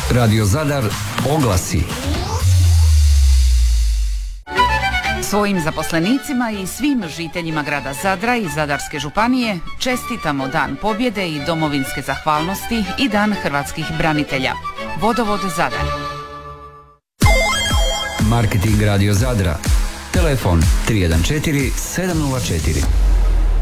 Radio Zadar oglasi. Svojim zaposlenicima i svim žiteljima grada Zadra i Zadarske županije čestitamo Dan pobjede i domovinske zahvalnosti i Dan hrvatskih branitelja. Vodovod Zadar. Marketing Radio Zadra. Telefon 314 704.